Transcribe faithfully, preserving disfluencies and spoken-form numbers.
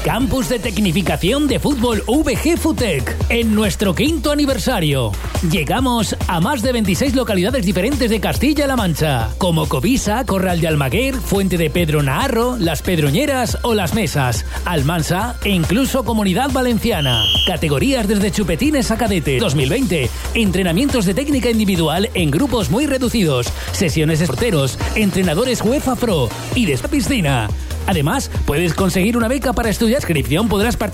Campus de Tecnificación de Fútbol V G Futec, en nuestro quinto aniversario. Llegamos a más de veintiséis localidades diferentes de Castilla-La Mancha, como Covisa, Corral de Almaguer, Fuente de Pedro Naharro, Las Pedroñeras o Las Mesas, Almansa e incluso Comunidad Valenciana. Categorías desde chupetines a cadetes. dos mil veinte. Entrenamientos de técnica individual en grupos muy reducidos, sesiones de porteros, entrenadores UEFA Pro y de piscina. Además, puedes conseguir una beca para estudiar. Inscripción podrás participar